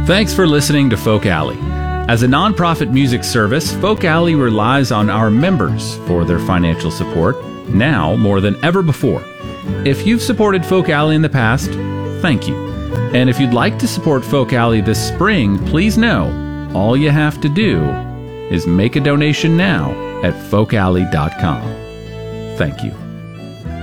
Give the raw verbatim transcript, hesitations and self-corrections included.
Thanks for listening to Folk Alley. As a nonprofit music service, Folk Alley relies on our members for their financial support, now more than ever before. If you've supported Folk Alley in the past, thank you. And if you'd like to support Folk Alley this spring, please know all you have to do is make a donation now at folk alley dot com. Thank you.